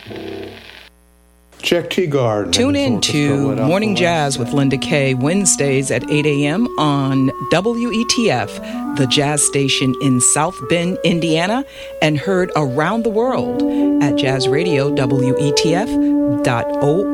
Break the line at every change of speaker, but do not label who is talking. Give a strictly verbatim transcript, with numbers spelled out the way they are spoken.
Check Teagard.
Tune in to Morning Jazz with Linda Kay, Wednesdays at eight a.m. on W E T F, the jazz station in South Bend, Indiana, and heard around the world at jazz radio W E T F dot org.